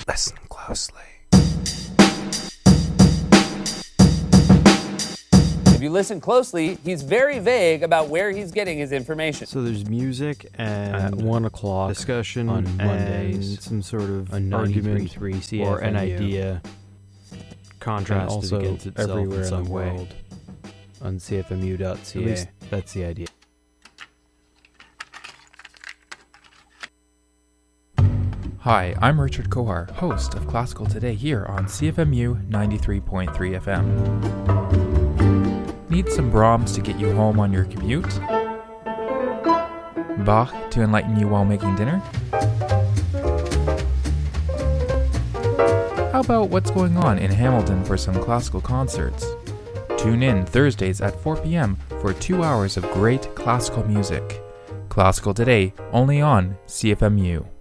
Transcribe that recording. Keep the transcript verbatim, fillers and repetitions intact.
Listen closely. If you listen closely, he's very vague about where he's getting his information. So there's music and At one o'clock discussion on and Mondays, some sort of on argument ninety-three point three or an C F M U. idea And contrasted also against itself everywhere in some the way. world on C F M U dot C A. At least that's the idea. Hi, I'm Richard Kohar, host of Classical Today here on C F M U ninety-three point three F M. Need some Brahms to get you home on your commute? Bach to enlighten you while making dinner? How about what's going on in Hamilton for some classical concerts? Tune in Thursdays at four p.m. for two hours of great classical music. Classical Today, only on C F M U.